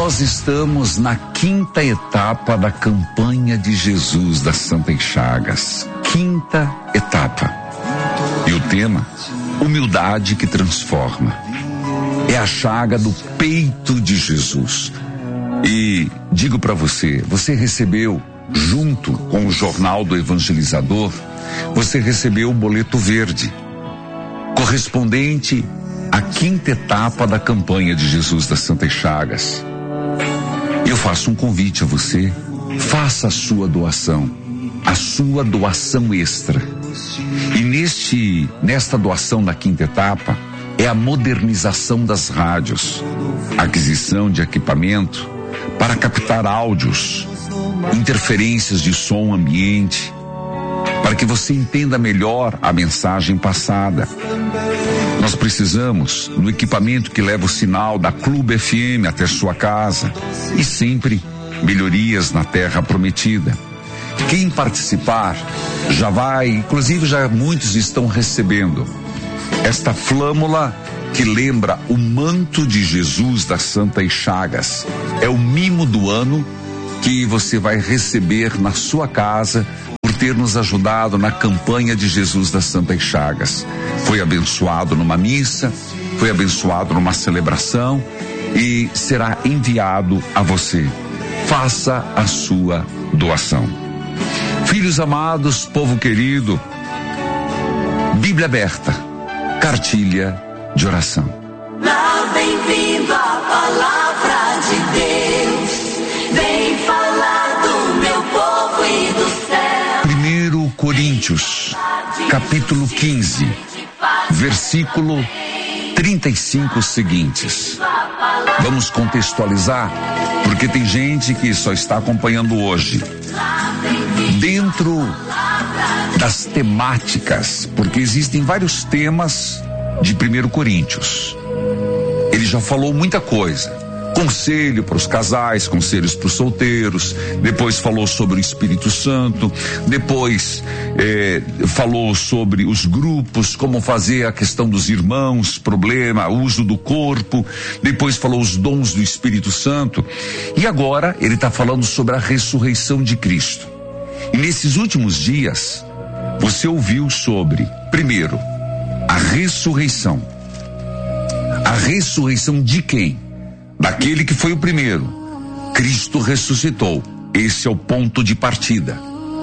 nós estamos na 5ª etapa da campanha de Jesus das Santas Chagas. 5ª etapa. E o tema, humildade que transforma. É a chaga do peito de Jesus. E digo para você, você recebeu, junto com o Jornal do Evangelizador, você recebeu o boleto verde, correspondente à 5ª etapa da campanha de Jesus das Santas Chagas. Eu faço um convite a você, faça a sua doação extra. E nesta doação da 5ª etapa, é a modernização das rádios, aquisição de equipamento para captar áudios, interferências de som ambiente, para que você entenda melhor a mensagem passada. Nós precisamos do equipamento que leva o sinal da Clube FM até sua casa e sempre melhorias na terra prometida. Quem participar já vai, inclusive já muitos estão recebendo esta flâmula que lembra o manto de Jesus das Santas Chagas. É o mimo do ano que você vai receber na sua casa por ter nos ajudado na campanha de Jesus das Santas Chagas. Foi abençoado numa missa, foi abençoado numa celebração e será enviado a você. Faça a sua doação. Filhos amados, povo querido, Bíblia aberta, cartilha de oração. Lá vem vindo a palavra de Deus, vem falar do meu povo e do céu. 1 Coríntios, capítulo 15, versículo 35 seguintes. Vamos contextualizar, porque tem gente que só está acompanhando hoje. Dentro das temáticas, porque existem vários temas de 1 Coríntios. Ele já falou muita coisa. Conselho para os casais, conselhos para os solteiros, depois falou sobre o Espírito Santo, depois falou sobre os grupos, como fazer a questão dos irmãos, problema, uso do corpo, depois falou os dons do Espírito Santo, e agora ele está falando sobre a ressurreição de Cristo. E nesses últimos dias, você ouviu sobre, primeiro, a ressurreição. A ressurreição de quem? Daquele que foi o primeiro. Cristo ressuscitou. Esse é o ponto de partida.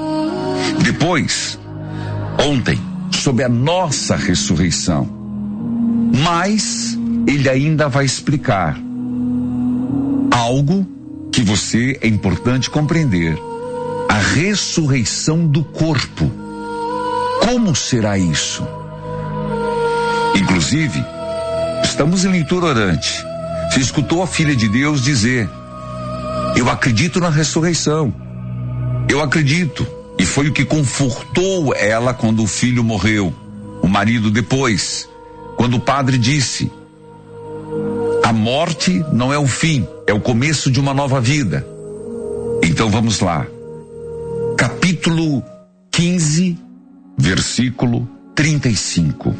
Depois, ontem, sobre a nossa ressurreição. Mas ele ainda vai explicar algo que é importante compreender. A ressurreição do corpo. Como será isso? Inclusive, estamos em leitura orante. Você escutou a filha de Deus dizer: eu acredito na ressurreição. Eu acredito. E foi o que confortou ela quando o filho morreu. O marido depois. Quando o padre disse: a morte não é o fim, é o começo de uma nova vida. Então vamos lá. Capítulo 15, versículo 35.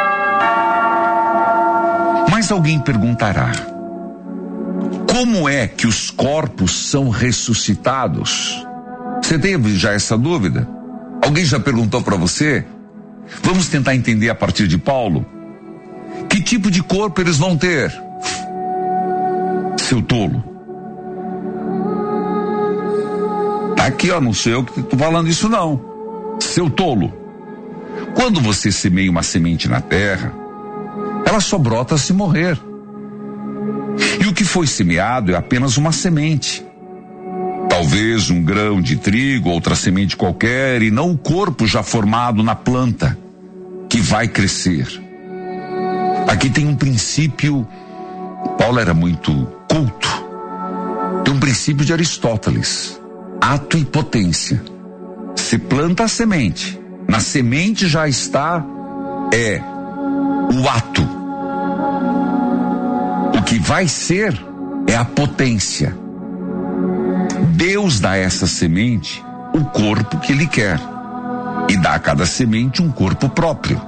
Mas alguém perguntará: como é que os corpos são ressuscitados? Você teve já essa dúvida? Alguém já perguntou para você? Vamos tentar entender a partir de Paulo. Que tipo de corpo eles vão ter? Seu tolo. Tá aqui, ó, não sou eu que tô falando isso não. Seu tolo. Quando você semeia uma semente na terra, ela só brota se morrer. E o que foi semeado é apenas uma semente. Talvez um grão de trigo, outra semente qualquer, e não o corpo já formado na planta, que vai crescer. Aqui tem um princípio, Paulo era muito culto, tem um princípio de Aristóteles, ato e potência. Se planta a semente, na semente já está o ato. O que vai ser é a potência. Deus dá a essa semente o corpo que ele quer e dá a cada semente um corpo próprio.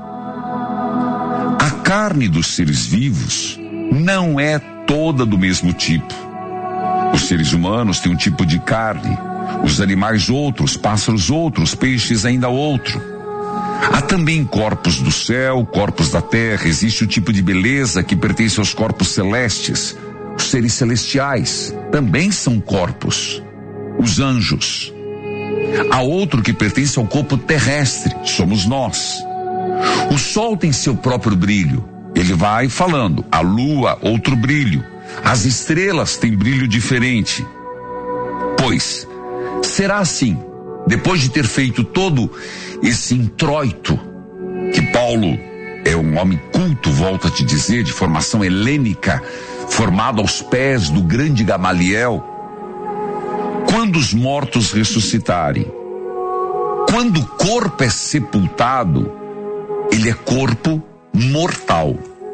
A carne dos seres vivos não é toda do mesmo tipo. Os seres humanos têm um tipo de carne, os animais outros, pássaros outros, peixes ainda outro. Há também corpos do céu, corpos da terra. Existe o tipo de beleza que pertence aos corpos celestes. Os seres celestiais também são corpos. Os anjos. Há outro que pertence ao corpo terrestre, somos nós. O sol tem seu próprio brilho. Ele vai falando. A lua, outro brilho. As estrelas têm brilho diferente. Pois, será assim, depois de ter feito todo esse introito, que Paulo é um homem culto, volto a te dizer, de formação helênica, formado aos pés do grande Gamaliel, quando os mortos ressuscitarem, quando o corpo é sepultado, ele é corpo mortal.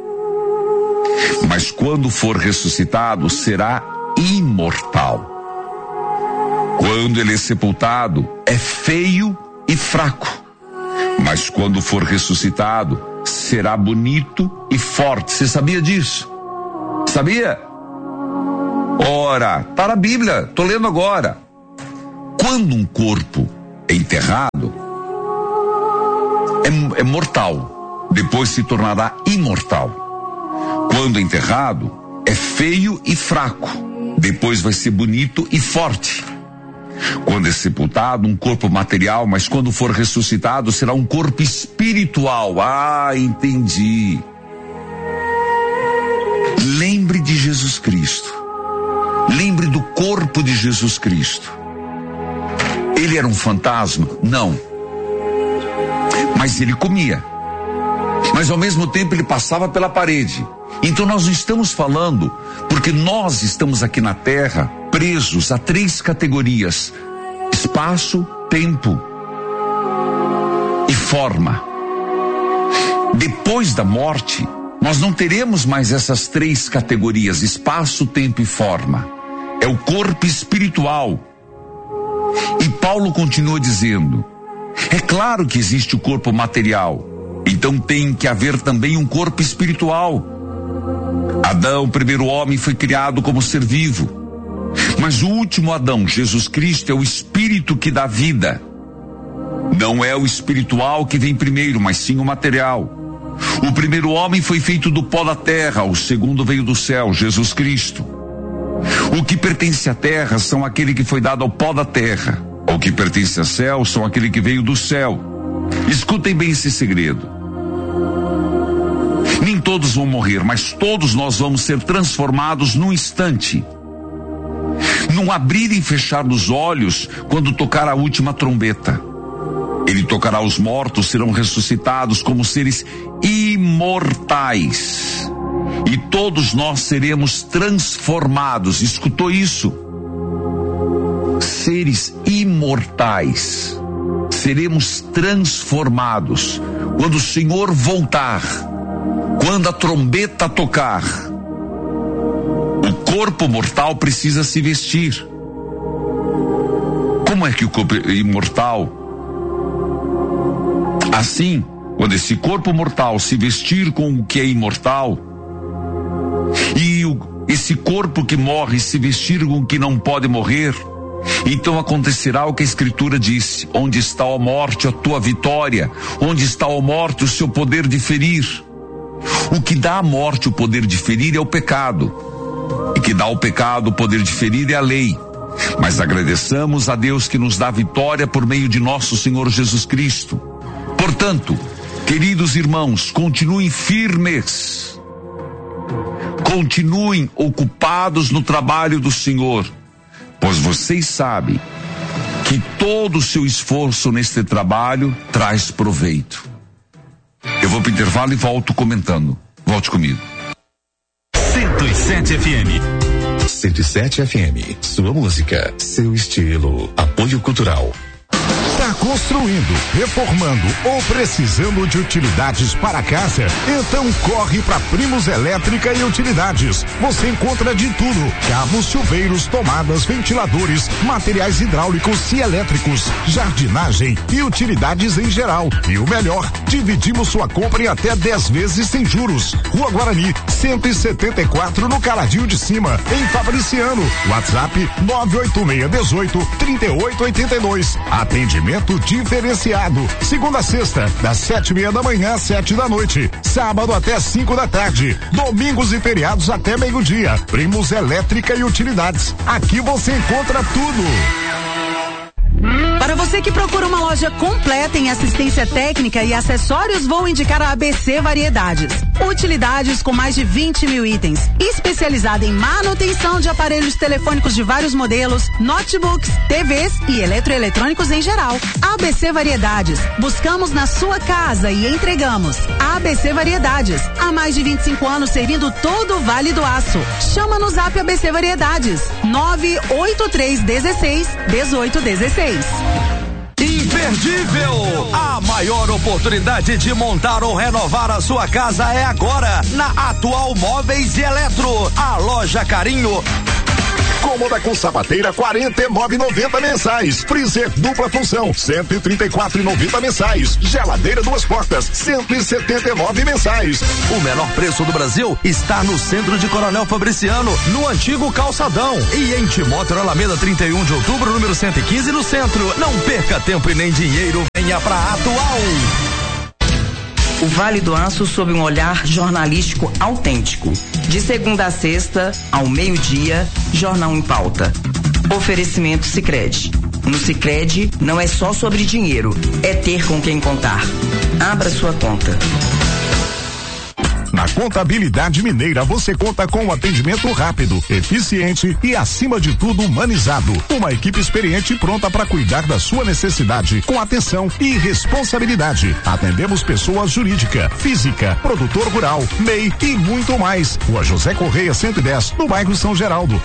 Mas quando for ressuscitado, será imortal. Quando ele é sepultado, é feio e fraco. Mas quando for ressuscitado, será bonito e forte. Você sabia disso? Sabia? Ora, tá na Bíblia, tô lendo agora. Quando um corpo é enterrado, é mortal. Depois se tornará imortal. Quando enterrado, é feio e fraco. Depois vai ser bonito e forte. Quando é sepultado, um corpo material, mas quando for ressuscitado, será um corpo espiritual. Ah, entendi. Lembre de Jesus Cristo. Lembre do corpo de Jesus Cristo. Ele era um fantasma? Não. Mas ele comia. Mas ao mesmo tempo ele passava pela parede. Então nós não estamos falando, porque nós estamos aqui na Terra presos a 3 categorias: espaço, tempo e forma. Depois da morte, nós não teremos mais essas 3 categorias: espaço, tempo e forma. É o corpo espiritual. E Paulo continua dizendo: é claro que existe o corpo material, então tem que haver também um corpo espiritual. Adão, o primeiro homem, foi criado como ser vivo. Mas o último Adão, Jesus Cristo, é o espírito que dá vida. Não é o espiritual que vem primeiro, mas sim o material. O primeiro homem foi feito do pó da terra, o segundo veio do céu, Jesus Cristo. O que pertence à terra são aquele que foi dado ao pó da terra. O que pertence ao céu são aquele que veio do céu. Escutem bem esse segredo. Nem todos vão morrer, mas todos nós vamos ser transformados num instante. Num abrir e fechar dos olhos, quando tocar a última trombeta. Ele tocará, os mortos serão ressuscitados como seres imortais. E todos nós seremos transformados. Escutou isso? Seres imortais. Seremos transformados. Quando o Senhor voltar, quando a trombeta tocar, o corpo mortal precisa se vestir. Como é que o corpo imortal? Assim, quando esse corpo mortal se vestir com o que é imortal, e esse corpo que morre se vestir com o que não pode morrer, então acontecerá o que a Escritura disse: onde está a morte, a tua vitória? Onde está a morte, o seu poder de ferir? O que dá à morte o poder de ferir é o pecado. E que dá ao pecado o poder de ferir é a lei. Mas agradeçamos a Deus que nos dá vitória por meio de nosso Senhor Jesus Cristo. Portanto, queridos irmãos, continuem firmes. Continuem ocupados no trabalho do Senhor, pois vocês sabem que todo o seu esforço neste trabalho traz proveito. Eu vou para o intervalo e volto comentando. Volte comigo. 107 FM. 107 FM. Sua música, seu estilo. Apoio cultural. Tá construindo, reformando ou precisando de utilidades para casa? Então corre para Primos Elétrica e Utilidades. Você encontra de tudo: cabos, chuveiros, tomadas, ventiladores, materiais hidráulicos e elétricos, jardinagem e utilidades em geral. E o melhor, dividimos sua compra em até 10 vezes sem juros. Rua Guarani, 174 no Caladinho de Cima, em Fabriciano. WhatsApp 98618-3882. Atendimento diferenciado. Segunda a sexta, das 7:30 da manhã às 7 da noite. Sábado até 5 da tarde. Domingos e feriados até meio-dia. Primos Elétrica e Utilidades. Aqui você encontra tudo. Para você que procura uma loja completa em assistência técnica e acessórios, vou indicar a ABC Variedades. Utilidades com mais de 20 mil itens. Especializada em manutenção de aparelhos telefônicos de vários modelos, notebooks, TVs e eletroeletrônicos em geral. ABC Variedades. Buscamos na sua casa e entregamos. ABC Variedades. Há mais de 25 anos servindo todo o Vale do Aço. Chama no Zap ABC Variedades. 98316-1816. Imperdível! A maior oportunidade de montar ou renovar a sua casa é agora, na Atual Móveis e Eletro, a loja Carinho. Cômoda com sapateira, 49,90 mensais. Freezer dupla função, 134,90 mensais. Geladeira 2 portas, 179 mensais. O menor preço do Brasil está no centro de Coronel Fabriciano, no antigo Calçadão. E em Timóteo Alameda, 31 de outubro, número 115, no centro. Não perca tempo e nem dinheiro, venha pra Atual. O Vale do Aço sob um olhar jornalístico autêntico. De segunda a sexta, ao meio-dia, Jornal em Pauta. Oferecimento Sicredi. No Sicredi, não é só sobre dinheiro, é ter com quem contar. Abra sua conta. Na Contabilidade Mineira você conta com um atendimento rápido, eficiente e, acima de tudo, humanizado. Uma equipe experiente pronta para cuidar da sua necessidade, com atenção e responsabilidade. Atendemos pessoa jurídica, física, produtor rural, MEI e muito mais. Rua José Correia 110, no bairro São Geraldo.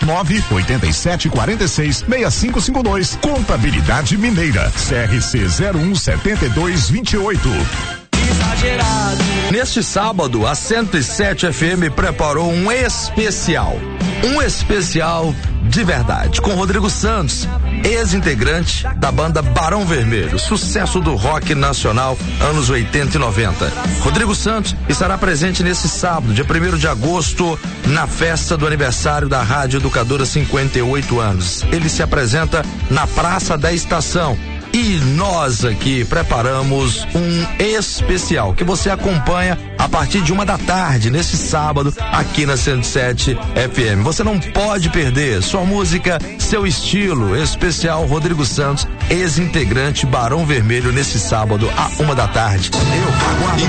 98746-6552. Contabilidade Mineira. CRC 017228. Exagerado. Neste sábado, a 107 FM preparou um especial de verdade, com Rodrigo Santos, ex-integrante da banda Barão Vermelho, sucesso do rock nacional, anos 80 e 90. Rodrigo Santos estará presente nesse sábado, dia 1º de agosto, na festa do aniversário da Rádio Educadora, 58 anos. Ele se apresenta na Praça da Estação. E nós aqui preparamos um especial que você acompanha a partir de 1 da tarde, nesse sábado, aqui na 107 FM. Você não pode perder sua música, seu estilo. Especial Rodrigo Santos, ex-integrante Barão Vermelho, nesse sábado, à 1 da tarde. Eu aguardo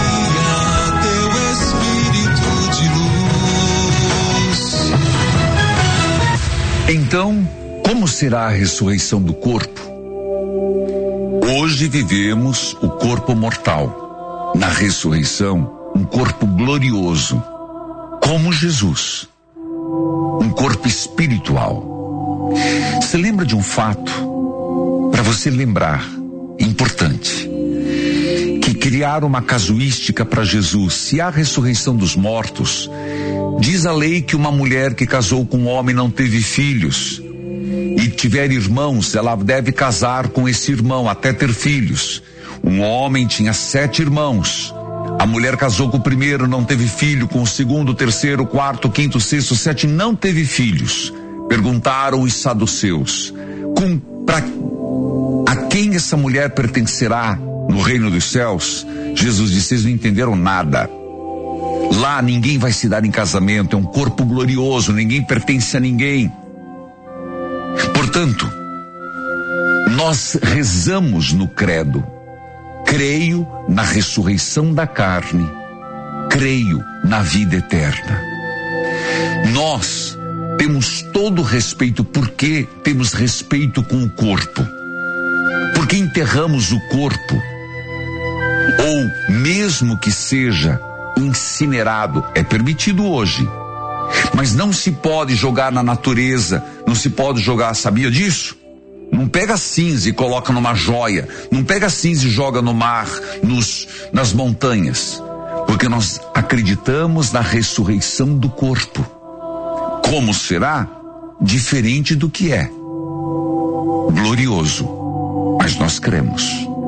você. Então, como será a ressurreição do corpo? Hoje vivemos o corpo mortal. Na ressurreição, um corpo glorioso, como Jesus. Um corpo espiritual. Você lembra de um fato, para você lembrar, importante, que criaram uma casuística para Jesus. Se há ressurreição dos mortos, diz a lei que uma mulher que casou com um homem não teve filhos, e tiver irmãos, ela deve casar com esse irmão até ter filhos. Um homem tinha 7 irmãos. A mulher casou com o primeiro, não teve filho, com o segundo, o terceiro, o quarto, o quinto, o sexto, o 7, não teve filhos. Perguntaram os saduceus, a quem essa mulher pertencerá no reino dos céus? Jesus disse: vocês não entenderam nada. Lá ninguém vai se dar em casamento, é um corpo glorioso, ninguém pertence a ninguém. Portanto, nós rezamos no credo: creio na ressurreição da carne, creio na vida eterna. Nós temos todo o respeito, porque temos respeito com o corpo, porque enterramos o corpo, ou mesmo que seja incinerado, é permitido hoje, mas não se pode jogar na natureza, não se pode jogar, sabia disso? Não pega cinza e coloca numa joia. Não pega cinza e joga no mar, nas montanhas. Porque nós acreditamos na ressurreição do corpo. Como será? Diferente do que é. Glorioso. Mas nós cremos.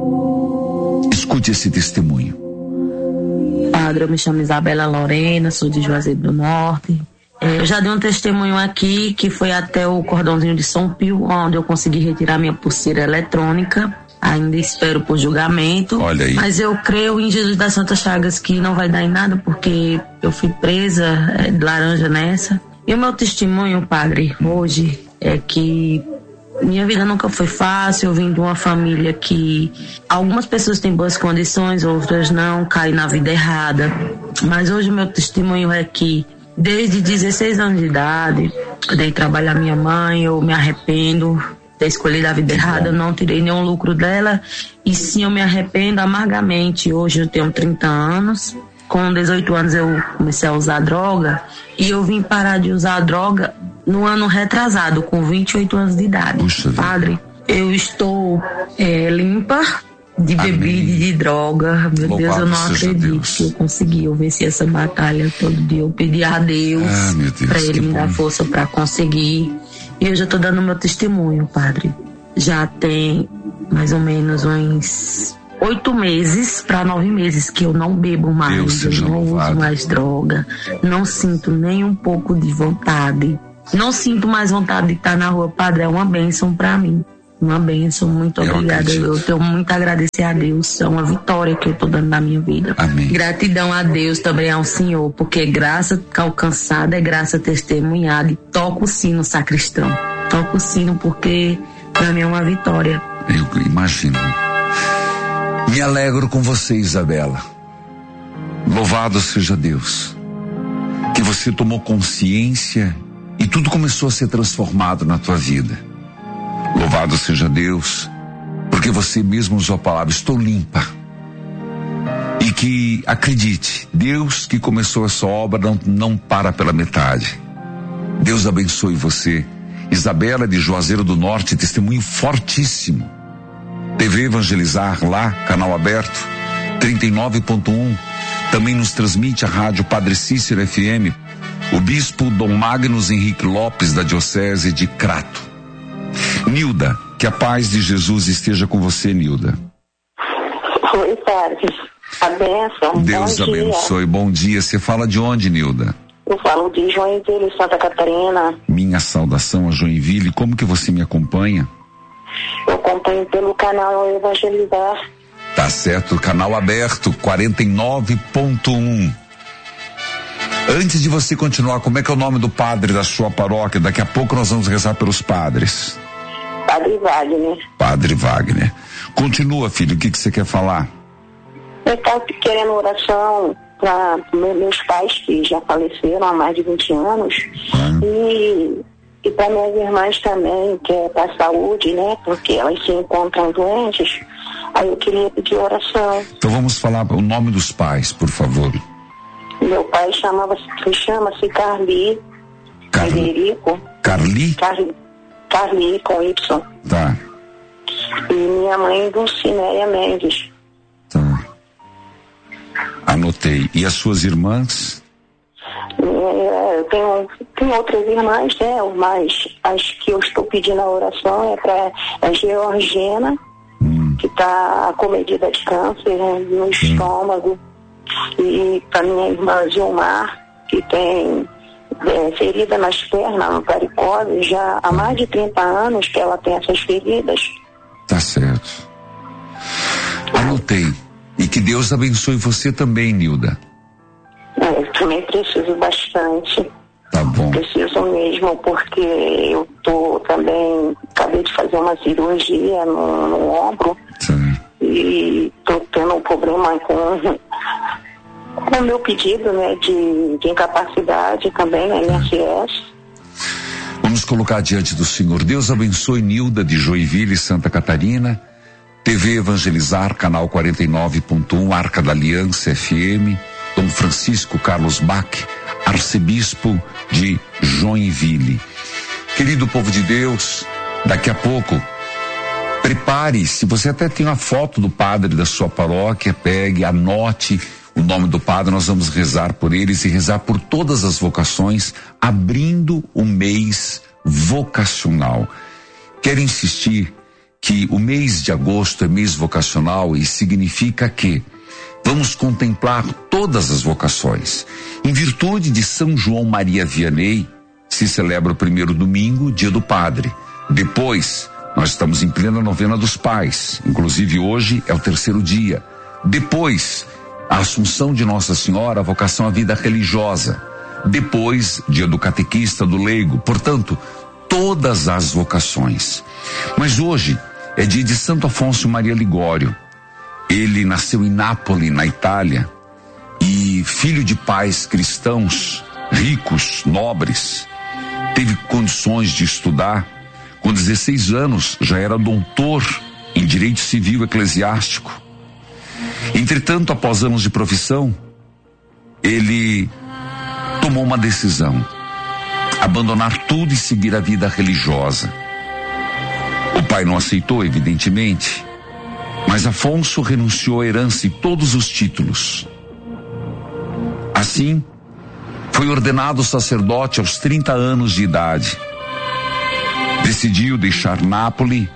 Escute esse testemunho. Padre, eu me chamo Isabela Lorena, sou de Juazeiro do Norte. Eu já dei um testemunho aqui que foi até o cordãozinho de São Pio, onde eu consegui retirar minha pulseira eletrônica. Ainda espero por julgamento. Olha aí. Mas eu creio em Jesus das Santas Chagas que não vai dar em nada, porque eu fui presa de laranja nessa. E o meu testemunho, padre, hoje é que minha vida nunca foi fácil. Eu vim de uma família que algumas pessoas têm boas condições, outras não, caem na vida errada. Mas hoje o meu testemunho é que desde 16 anos de idade, eu dei trabalho à minha mãe, eu me arrependo de ter escolhido a vida errada, eu não tirei nenhum lucro dela, e sim, eu me arrependo amargamente. Hoje eu tenho 30 anos, com 18 anos eu comecei a usar droga, e eu vim parar de usar droga no ano retrasado, com 28 anos de idade. Puxa, padre, eu estou limpa de bebida e de droga. Meu Louvado Deus, eu não seja acredito Deus. que eu consegui. Eu venci essa batalha todo dia. Eu pedi a Deus, meu Deus, para Ele que me dar bom. força para conseguir. E eu já estou dando meu testemunho, padre. Já tem mais ou menos uns 8 meses para 9 meses que eu não bebo Deus mais. Eu seja não louvado. uso mais droga. Não sinto nem um pouco de vontade. Não sinto mais vontade de estar na rua, padre. É uma bênção para mim. Uma bênção, muito Eu obrigada. acredito. Eu tenho muito a agradecer a Deus. É uma vitória que eu estou dando na minha vida. Amém. Gratidão a Deus, também ao Senhor, porque graça alcançada é graça testemunhada. E toca o sino, sacristão. Toca o sino porque para mim é uma vitória. Eu imagino. Me alegro com você, Isabela. Louvado seja Deus. Que você tomou consciência e tudo começou a ser transformado na tua vida. Louvado seja Deus, porque você mesmo usou a palavra, estou limpa. E que, acredite, Deus que começou essa obra não para pela metade. Deus abençoe você. Isabela de Juazeiro do Norte, testemunho fortíssimo. TV Evangelizar lá, canal aberto, 39.1. Também nos transmite a rádio Padre Cícero FM, o bispo Dom Magnus Henrique Lopes da Diocese de Crato. Nilda, que a paz de Jesus esteja com você, Nilda. Oi, padre. A bênção. Deus Bom dia. abençoe. Bom dia. Você fala de onde, Nilda? Eu falo de Joinville, Santa Catarina. Minha saudação a Joinville. Como que você me acompanha? Eu acompanho pelo canal Evangelizar. Tá certo, canal aberto, 49.1. Antes de você continuar, como é que é o nome do padre da sua paróquia? Daqui a pouco nós vamos rezar pelos padres. Padre Wagner. Padre Wagner. Continua, filho, o que você quer falar? Eu estava querendo oração para meus pais, que já faleceram há mais de 20 anos. E para minhas irmãs também, que é para a saúde, né? Porque elas se encontram doentes. Aí eu queria pedir oração. Então vamos falar o nome dos pais, por favor. Meu pai chama-se Carli Federico. Carli? Carli com Y. Tá. E minha mãe, Dulcinéia Mendes. Tá. Anotei. E as suas irmãs? Eu tenho outras irmãs, né? Mas as que eu estou pedindo a oração é para a Georgina, que está acomedida de câncer no estômago. E para minha irmã Gilmar, que tem ferida nas pernas, no varicose, já há mais de 30 anos que ela tem essas feridas. Tá certo. Anotei. E que Deus abençoe você também, Nilda. Eu também preciso bastante. Tá bom. Preciso mesmo, porque eu acabei de fazer uma cirurgia no ombro. Sim. E tô tendo um problema com o meu pedido, né, de incapacidade também, na INSS. Vamos colocar diante do Senhor. Deus abençoe Nilda de Joinville, Santa Catarina. TV Evangelizar, canal 49.1, Arca da Aliança FM. Dom Francisco Carlos Bach, arcebispo de Joinville. Querido povo de Deus, daqui a pouco Prepare, se você até tem uma foto do padre da sua paróquia, pegue, anote o nome do padre, nós vamos rezar por eles e rezar por todas as vocações, abrindo o mês vocacional. Quero insistir que o mês de agosto é mês vocacional e significa que vamos contemplar todas as vocações. Em virtude de São João Maria Vianney, se celebra o primeiro domingo, dia do padre. Depois, nós estamos em plena novena dos pais, inclusive hoje é o terceiro dia. Depois, a Assunção de Nossa Senhora, a vocação à vida religiosa. Depois, dia do catequista, do leigo. Portanto, todas as vocações. Mas hoje é dia de Santo Afonso Maria Ligório. Ele nasceu em Nápoles, na Itália, e filho de pais cristãos, ricos, nobres, teve condições de estudar. Com 16 anos já era doutor em direito civil eclesiástico. Entretanto, após anos de profissão, ele tomou uma decisão: abandonar tudo e seguir a vida religiosa. O pai não aceitou, evidentemente, mas Afonso renunciou à herança e todos os títulos. Assim, foi ordenado sacerdote aos 30 anos de idade. Decidiu deixar Nápoles